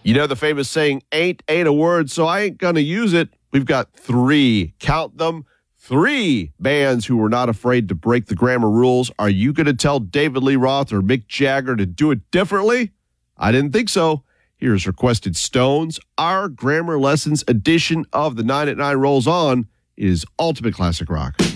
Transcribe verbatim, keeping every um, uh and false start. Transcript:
You know the famous saying, ain't ain't a word, so I ain't going to use it. We've got three, count them, three bands who were not afraid to break the grammar rules. Are you going to tell David Lee Roth or Mick Jagger to do it differently? I didn't think so. Here's Requested Stones. Our Grammar Lessons edition of the nine at nine rolls on. It is Ultimate Classic Rock.